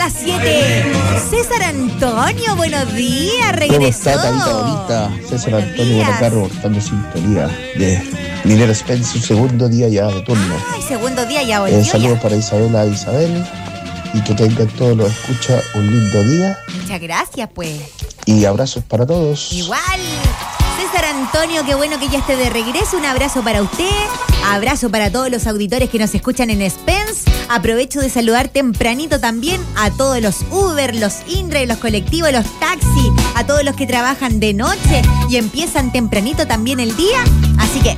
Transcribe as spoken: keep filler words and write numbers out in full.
las siete. César Antonio, buenos días, regresó. ¿Cómo está, Tavita bonita? César Buenos Antonio días. por acá reportando sintonía de Minero Spence, su segundo día ya de turno. Ay, segundo día ya volvió. Eh, saludos ya. para Isabela e Isabel y que tengan todos los escucha un lindo día Muchas gracias, pues. y abrazos para todos. Igual. César Antonio, qué bueno que ya esté de regreso. Un abrazo para usted. Abrazo para todos los auditores que nos escuchan en Spence. Aprovecho de saludar tempranito también a todos los Uber, los Indre, los colectivos, los taxis, a todos los que trabajan de noche y empiezan tempranito también el día. Así que